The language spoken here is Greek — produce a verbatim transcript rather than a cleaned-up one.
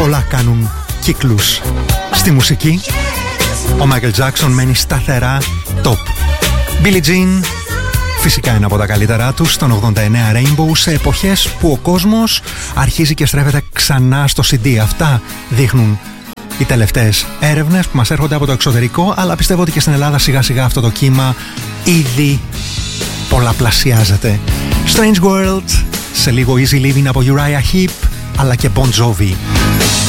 πολλά κάνουν κύκλους στη μουσική. Ο Μάικλ Τζάκσον μένει σταθερά top. Billie Jean, φυσικά ένα από τα καλύτερά του, στον ογδόντα εννέα Rainbow, σε εποχές που ο κόσμος αρχίζει και στρέφεται ξανά στο σι ντι. Αυτά δείχνουν οι τελευταίες έρευνες που μας έρχονται από το εξωτερικό, αλλά πιστεύω ότι και στην Ελλάδα σιγά σιγά αυτό το κύμα ήδη πολλαπλασιάζεται. Strange World, σε λίγο Easy Living από Uriah Heep, αλλά και Bon Jovi.